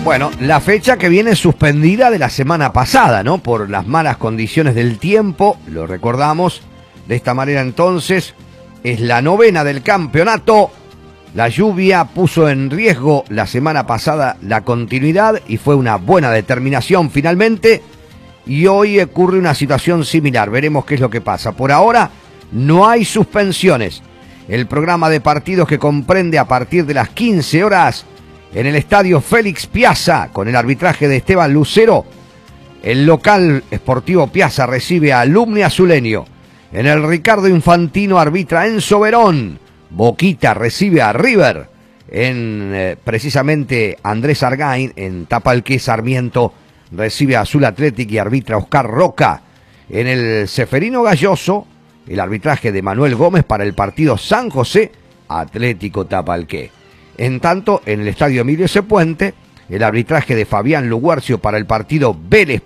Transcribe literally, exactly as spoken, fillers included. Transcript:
Bueno, la fecha que viene suspendida de la semana pasada, ¿no? Por las malas condiciones del tiempo, lo recordamos. De esta manera entonces, es la novena del campeonato. La lluvia puso en riesgo la semana pasada la continuidad y fue una buena determinación finalmente. Y hoy ocurre una situación similar, veremos qué es lo que pasa. Por ahora no hay suspensiones. El programa de partidos que comprende a partir de las quince horas en el estadio Félix Piazza, con el arbitraje de Esteban Lucero. El local Sportivo Piazza recibe a Alumni Azuleño. En el Ricardo Infantino arbitra Enzo Verón. Boquita recibe a River. En eh, precisamente Andrés Argain, en Tapalqué Sarmiento recibe a Azul Athletic y arbitra Oscar Roca. En el Ceferino Galloso, el arbitraje de Manuel Gómez para el partido San José Atlético Tapalqué. En tanto, en el estadio Emilio C. Puente, el arbitraje de Fabián Luguercio para el partido Vélez